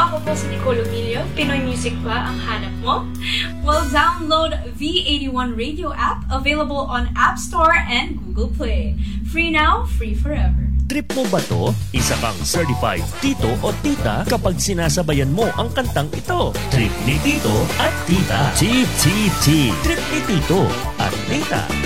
Ako po si Nicole Emilio. Pinoy music ba ang hanap mo? Well, download V81 Radio app, available on App Store and Google Play. Free now, free forever. Trip mo ba to? Isa kang certified tito o tita kapag sinasabayan mo ang kantang ito. Trip ni tito at tita. TTT. Trip ni tito at tita.